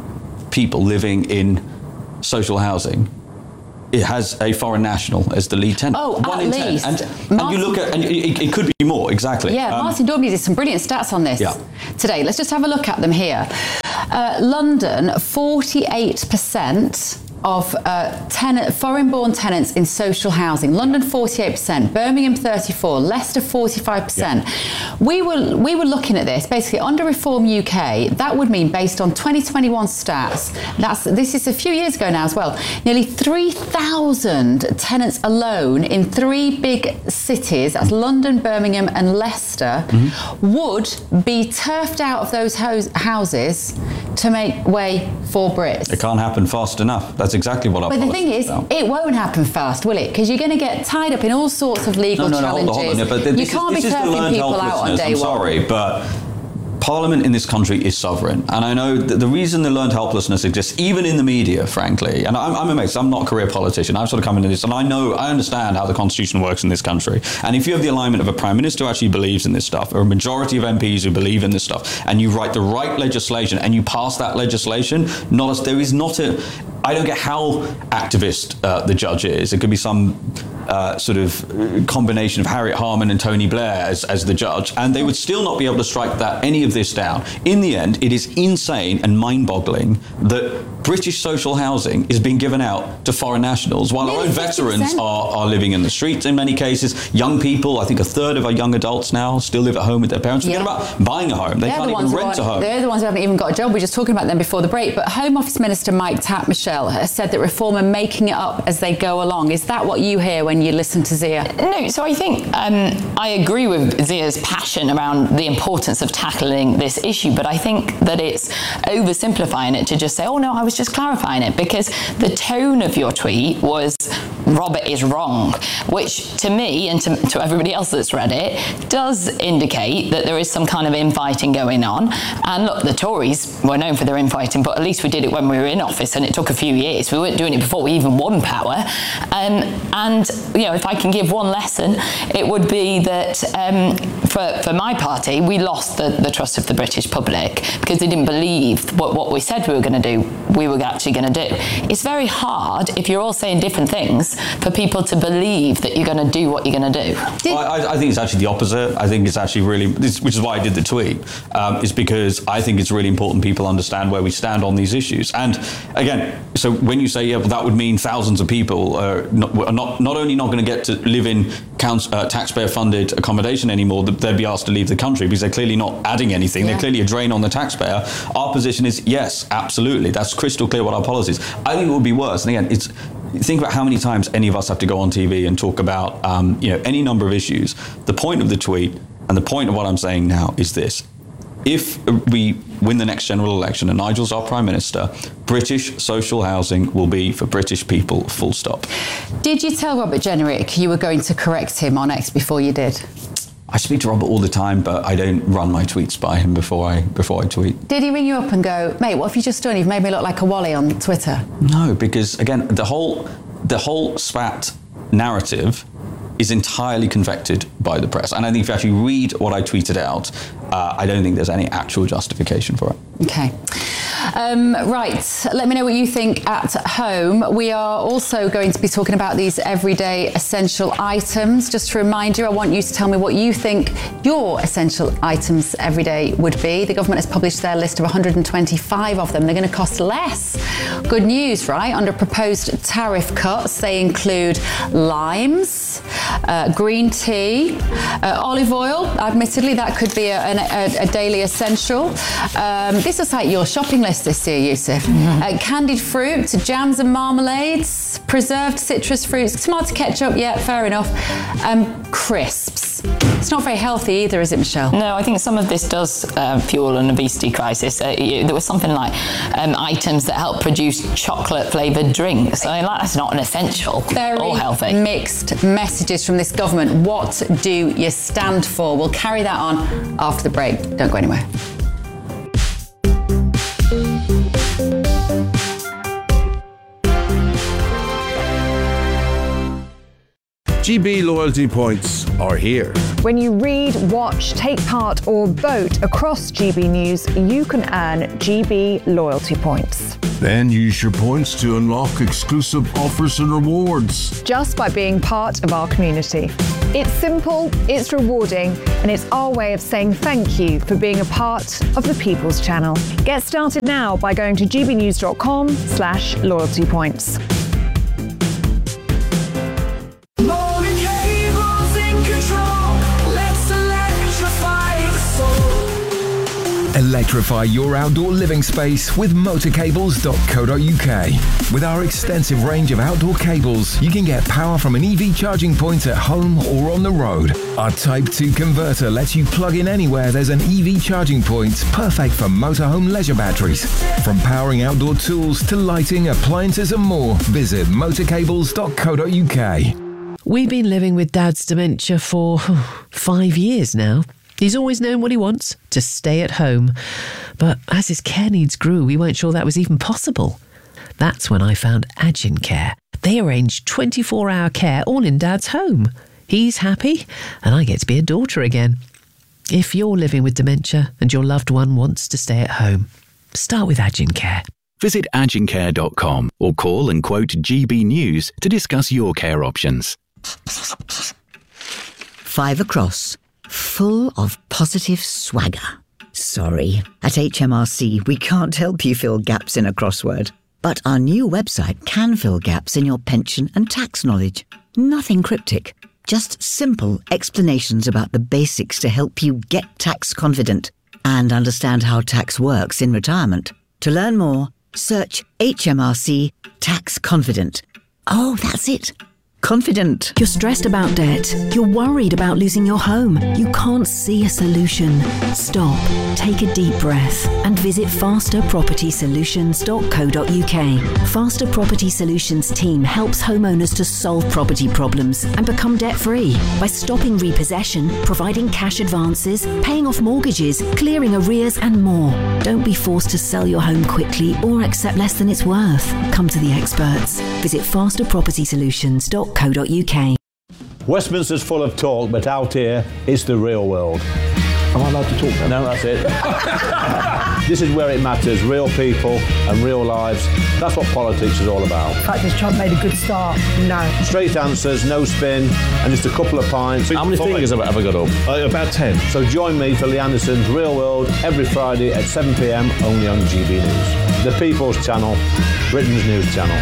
people living in social housing, it has a foreign national as the lead tenant. Oh, One at in least. ten. And, and you look at, and it, it could be more, exactly. Yeah, Um, Martin Daubney did some brilliant stats on this Yeah. today. Let's just have a look at them here. Uh, London, forty-eight percent of uh, tenant, foreign-born tenants in social housing. London, forty-eight percent. Birmingham, thirty-four. Leicester, forty-five percent. Yeah. We were we were looking at this basically under Reform U K. That would mean, based on twenty twenty-one stats, that's this is a few years ago now as well. Nearly three thousand tenants alone in three big cities, that's London, Birmingham, and Leicester, mm-hmm. would be turfed out of those ho- houses to make way for Brits. It can't happen fast enough. That's exactly what our But the policy thing is, about. it won't happen fast, will it? Because you're going to get tied up in all sorts of legal no, no, no, challenges. Hold on, hold on. Yeah, but th- you this can't is, be this is the turfing learned people out on helplessness. day I'm one. sorry, but Parliament in this country is sovereign. And I know that the reason the learned helplessness exists, even in the media, frankly, and I'm, I'm amazed, I'm not a career politician, I've sort of come into this, and I know, I understand how the Constitution works in this country. And if you have the alignment of a Prime Minister who actually believes in this stuff, or a majority of M Ps who believe in this stuff, and you write the right legislation, and you pass that legislation, not as, there is not a, I don't get how activist uh, the judge is. It could be some uh, sort of combination of Harriet Harman and Tony Blair as, as the judge, and they would still not be able to strike that any of this down. In the end, it is insane and mind-boggling that British social housing is being given out to foreign nationals, while our own veterans are, are living in the streets in many cases. Young people, I think a third of our young adults now still live at home with their parents. Forget Yeah. about buying a home. They They're can't the even ones who rent a aren't- home. They're the ones who haven't even got a job. We were just talking about them before the break. But Home Office Minister Mike Tapp-Michel has said that Reform are making it up as they go along. Is that what you hear when you listen to Zia? No, so I think um, I agree with Zia's passion around the importance of tackling this issue, but I think that it's oversimplifying it to just say, oh no, I was just clarifying it, because the tone of your tweet was Robert is wrong, which to me and to, to everybody else that's read it does indicate that there is some kind of infighting going on. And look, the Tories were known for their infighting, but at least we did it when we were in office, and it took a few years. We weren't doing it before we even won power. Um, and, you know, if I can give one lesson, it would be that um, for, for my party, we lost the, the trust of the British public because they didn't believe what, what we said we were going to do, we were actually going to do. It's very hard, if you're all saying different things, for people to believe that you're going to do what you're going to do. Well, I, I think it's actually the opposite. I think it's actually really, this, which is why I did the tweet, um, is because I think it's really important people understand where we stand on these issues. And again, so when you say, yeah, well, that would mean thousands of people are not, are not, not only not going to get to live in council, uh, taxpayer-funded accommodation anymore, they'd be asked to leave the country because they're clearly not adding anything. Yeah. They're clearly a drain on the taxpayer. Our position is, yes, absolutely. That's crystal clear what our policy is. I think it would be worse. And again, it's, think about how many times any of us have to go on T V and talk about um, you know, any number of issues. The point of the tweet and the point of what I'm saying now is this. If we win the next general election and Nigel's our Prime Minister, British social housing will be for British people, full stop. Did you tell Robert Jenrick you were going to correct him on X before you did? I speak to Robert all the time, but I don't run my tweets by him before I before I tweet. Did he ring you up and go, mate, what have you just done? You've made me look like a wally on Twitter. No, because again, the whole the whole spat narrative is entirely confected by the press. And I think if you actually read what I tweeted out, uh, I don't think there's any actual justification for it. Okay. Um, right, let me know what you think at home. We are also going to be talking about these everyday essential items. Just to remind you, I want you to tell me what you think your essential items every day would be. The government has published their list of one hundred twenty-five of them. They're going to cost less. Good news, right? Under proposed tariff cuts, they include limes, uh, green tea, uh, olive oil. Admittedly, that could be a, a, a daily essential. Um, this is like your shopping list this year, Yusuf. Mm-hmm. Uh, candied fruit, jams and marmalades, preserved citrus fruits, tomato ketchup, yeah, fair enough. Um, crisps. It's not very healthy either, is it, Michelle? No, I think some of this does uh, fuel an obesity crisis. Uh, you, there was something like um, items that help produce chocolate-flavoured drinks. I mean, that's not an essential Very or healthy. Mixed messages from this government. What do you stand for? We'll carry that on after the break. Don't go anywhere. G B loyalty points are here. When you read, watch, take part or vote across G B News, you can earn G B loyalty points. Then use your points to unlock exclusive offers and rewards. Just by being part of our community. It's simple, it's rewarding, and it's our way of saying thank you for being a part of the People's Channel. Get started now by going to gbnews.com slash loyalty points. Electrify your outdoor living space with motor cables dot co dot U K. With our extensive range of outdoor cables, you can get power from an E V charging point at home or on the road. Our Type two converter lets you plug in anywhere there's an E V charging point, perfect for motorhome leisure batteries. From powering outdoor tools to lighting, appliances and more, visit motor cables dot co dot U K. We've been living with Dad's dementia for five years now. He's always known what he wants, to stay at home. But as his care needs grew, we weren't sure that was even possible. That's when I found Agincare. They arrange twenty-four hour care all in Dad's home. He's happy, and I get to be a daughter again. If you're living with dementia and your loved one wants to stay at home, start with Agincare. Visit agincare dot com or call and quote G B News to discuss your care options. Five across. Full of positive swagger. Sorry, at H M R C we can't help you fill gaps in a crossword. But our new website can fill gaps in your pension and tax knowledge. Nothing cryptic, just simple explanations about the basics to help you get tax confident and understand how tax works in retirement. To learn more, search H M R C Tax Confident. Oh, that's it. Confident. You're stressed about debt. You're worried about losing your home. You can't see a solution. Stop, take a deep breath and visit faster property solutions dot co dot U K. Faster Property Solutions team helps homeowners to solve property problems and become debt-free by stopping repossession, providing cash advances, paying off mortgages, clearing arrears and more. Don't be forced to sell your home quickly or accept less than it's worth. Come to the experts. Visit faster property solutions dot co dot U K. Westminster's full of talk, but out here, it's the real world. Am I allowed to talk now? No, that's it. This is where it matters, real people and real lives. That's what politics is all about. In fact, has Trump made a good start? No. Straight answers, no spin, and just a couple of pints. How many fingers have I ever got up? Uh, about ten. So join me for Lee Anderson's Real World every Friday at seven p m only on G B News. The People's Channel, Britain's news channel.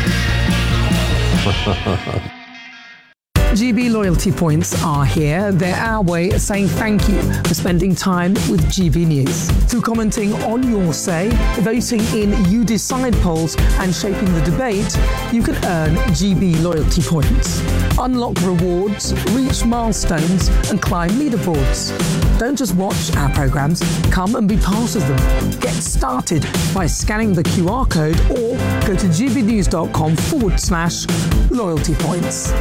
G B loyalty points are here. They're our way of saying thank you for spending time with G B News. Through commenting on your say, voting in You Decide polls and shaping the debate, you can earn G B loyalty points. Unlock rewards, reach milestones and climb leaderboards. Don't just watch our programmes, come and be part of them. Get started by scanning the Q R code or go to gbnews.com forward slash loyalty points.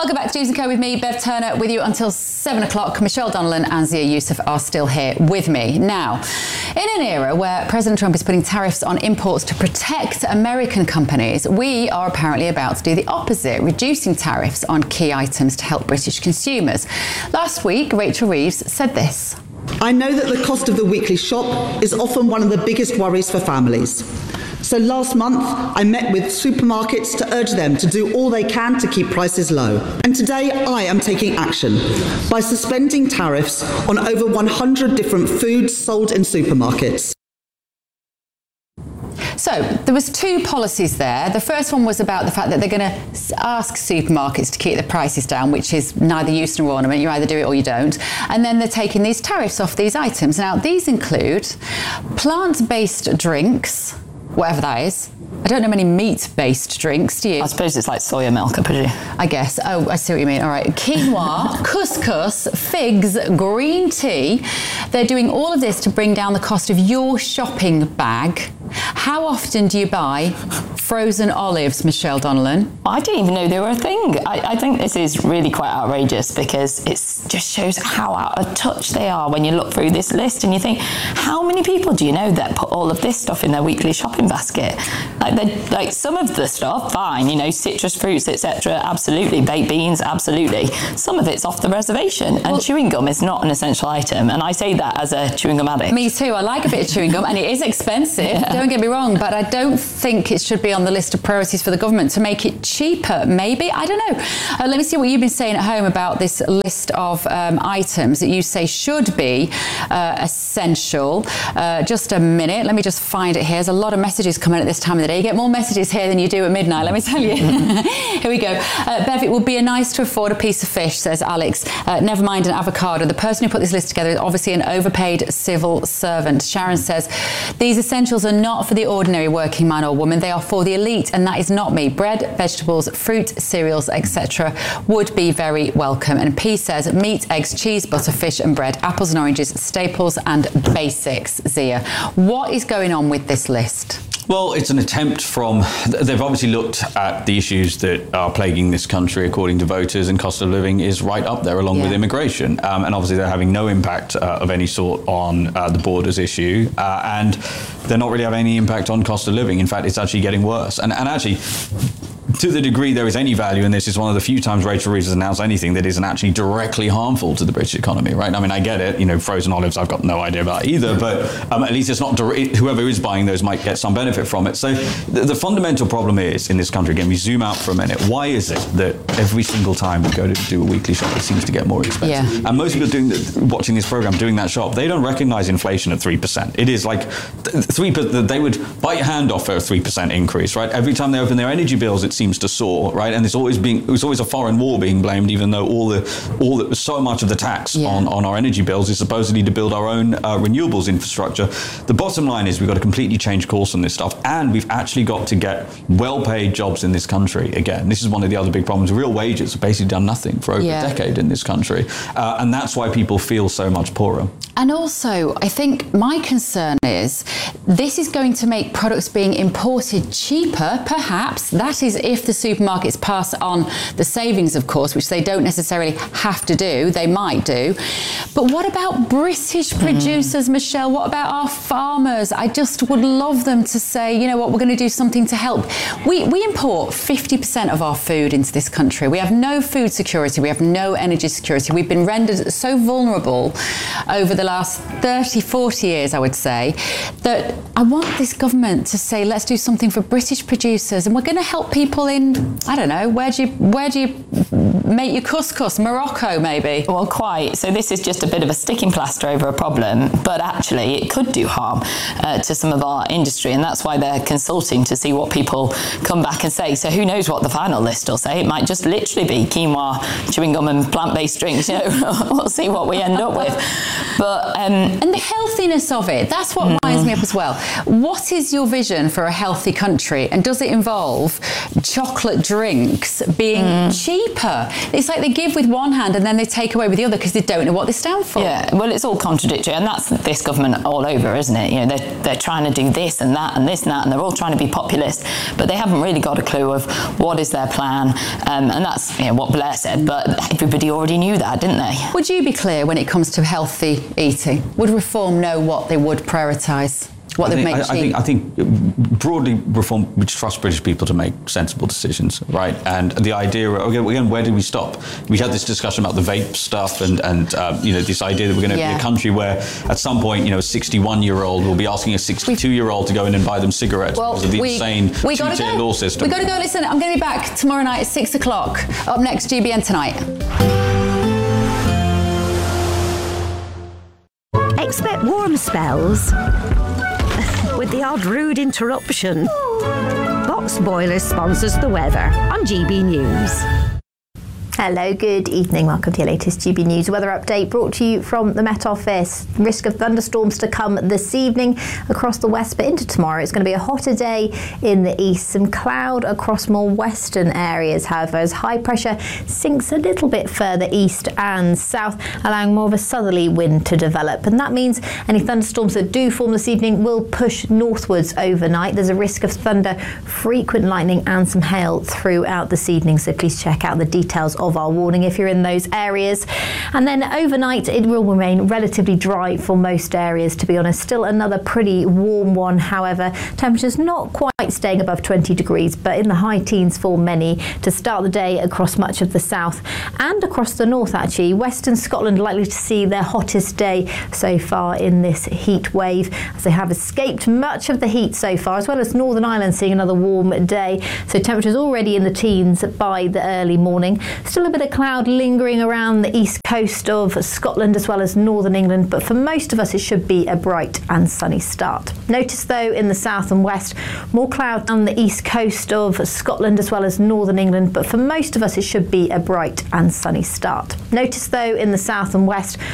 Welcome back to News and Co with me, Bev Turner, with you until seven o'clock. Michelle Donlan and Zia Youssef are still here with me. Now, in an era where President Trump is putting tariffs on imports to protect American companies, we are apparently about to do the opposite, reducing tariffs on key items to help British consumers. Last week, Rachel Reeves said this. I know that the cost of the weekly shop is often one of the biggest worries for families. So last month, I met with supermarkets to urge them to do all they can to keep prices low. And today, I am taking action by suspending tariffs on over one hundred different foods sold in supermarkets. So there was two policies there. The first one was about the fact that they're going to ask supermarkets to keep the prices down, which is neither use nor ornament. You either do it or you don't. And then they're taking these tariffs off these items. Now, these include plant-based drinks, whatever that is. I don't know many meat-based drinks, do you? I suppose it's like soya milk, I presume. I guess. Oh, I see what you mean. All right. Quinoa, couscous, figs, green tea. They're doing all of this to bring down the cost of your shopping bag. How often do you buy frozen olives, Michelle Donlan? I didn't even know they were a thing. I, I think this is really quite outrageous because it just shows how out of touch they are when you look through this list and you think, how many people do you know that put all of this stuff in their weekly shopping basket? Like, like some of the stuff, fine, you know, citrus fruits, et cetera, absolutely. Baked beans, absolutely. Some of it's off the reservation, and well, chewing gum is not an essential item. And I say that as a chewing gum addict. Me too. I like a bit of chewing gum, and it is expensive. Yeah. Don't get me wrong, but I don't think it should be on the list of priorities for the government to make it cheaper. Maybe, I don't know. Uh, let me see what you've been saying at home about this list of um, items that you say should be uh, essential. Uh, just a minute. Let me just find it here. There's a lot of messages coming at this time of the day. You get more messages here than you do at midnight, let me tell you. Here we go. Uh, Bev, it would be nice to afford a piece of fish, says Alex. Uh, never mind an avocado. The person who put this list together is obviously an overpaid civil servant. Sharon says, these essentials are not for the ordinary working man or woman. They are for the elite, and that is not me. Bread, vegetables, fruit, cereals, et cetera would be very welcome. And P says, meat, eggs, cheese, butter, fish and bread, apples and oranges, staples and basics. Zia, what is going on with this list? Well, it's an attempt from, they've obviously looked at the issues that are plaguing this country, according to voters, and cost of living is right up there along yeah. with immigration. Um, and obviously they're having no impact uh, of any sort on uh, the borders issue. Uh, and they're not really having any impact on cost of living. In fact, it's actually getting worse. And, and actually, to the degree there is any value in this, it's one of the few times Rachel Reeves has announced anything that isn't actually directly harmful to the British economy, right? I mean, I get it, you know, frozen olives, I've got no idea about either, but um, at least it's not, direct, whoever is buying those might get some benefit from it. So the, the fundamental problem is, in this country, again, we zoom out for a minute, why is it that every single time we go to do a weekly shop, it seems to get more expensive? Yeah. And most people doing the, watching this program, doing that shop, they don't recognize inflation at three percent. It is like three percent, they would bite your hand off for a three percent increase, right? Every time they open their energy bills, it seems to soar, right? And there's always being, there's always a foreign war being blamed, even though all the, all the, so much of the tax yeah. on, on our energy bills is supposedly to build our own uh, renewables infrastructure. The bottom line is we've got to completely change course on this stuff, and we've actually got to get well-paid jobs in this country again. This is one of the other big problems. Real wages have basically done nothing for over yeah. a decade in this country, uh, and that's why people feel so much poorer. And also, I think my concern is this is going to make products being imported cheaper, perhaps. That is if the supermarkets pass on the savings, of course, which they don't necessarily have to do. They might do. But what about British producers, mm. Michelle? What about our farmers? I just would love them to say, you know what, we're going to do something to help. We, we import fifty percent of our food into this country. We have no food security. We have no energy security. We've been rendered so vulnerable over the last thirty, forty years, I would say, that I want this government to say, let's do something for British producers, and we're going to help people in, I don't know, where do you, where do you make your couscous? Morocco, maybe? Well, quite. So this is just a bit of a sticking plaster over a problem, but actually it could do harm uh, to some of our industry, and that's why they're consulting to see what people come back and say. So who knows what the final list will say? It might just literally be quinoa, chewing gum and plant-based drinks. You know, we'll see what we end up with. But But um, and the healthiness of it, that's what winds mm. me up as well. What is your vision for a healthy country, and does it involve chocolate drinks being mm. cheaper? It's like they give with one hand and then they take away with the other because they don't know what they stand for. Yeah, well, it's all contradictory, and that's this government all over, isn't it? You know, they're, they're trying to do this and that and this and that, and they're all trying to be populist, but they haven't really got a clue of what is their plan, um, and that's, you know, what Blair said, but everybody already knew that, didn't they? Would you be clear when it comes to healthy eating? Would Reform know what they would prioritise? What I they've think, made I, I think, I think broadly Reform would trust British people to make sensible decisions, right? And the idea, again, again where did we stop? We had this discussion about the vape stuff, and, and um, you know, this idea that we're going to yeah. be a country where at some point, you know, a sixty-one-year-old will be asking a sixty-two-year-old to go in and buy them cigarettes well, because of the we, insane we two-tier law system. We've got to go. Listen, I'm going to be back tomorrow night at six o'clock. Up next, G B N Tonight. Expect warm spells with the odd rude interruption. Box Boilers sponsors the weather on G B News. Hello, good evening. Welcome to your latest G B News weather update, brought to you from the Met Office. Risk of thunderstorms to come this evening across the west, but into tomorrow. It's going to be a hotter day in the east. Some cloud across more western areas, however, as high pressure sinks a little bit further east and south, allowing more of a southerly wind to develop. And that means any thunderstorms that do form this evening will push northwards overnight. There's a risk of thunder, frequent lightning and some hail throughout this evening, so please check out the details of our warning if you're in those areas. And then overnight it will remain relatively dry for most areas, to be honest. Still another pretty warm one, however. Temperatures not quite staying above twenty degrees, but in the high teens for many to start the day across much of the south and across the north, actually. Western Scotland likely to see their hottest day so far in this heat wave, as they have escaped much of the heat so far, as well as Northern Ireland seeing another warm day. So temperatures already in the teens by the early morning. Still a bit of cloud lingering around the east coast of Scotland as well as northern England, but for most of us it should be a bright and sunny start. Notice though in the south and west, more cloud on the east coast of Scotland as well as northern England, but for most of us it should be a bright and sunny start. Notice though in the south and west,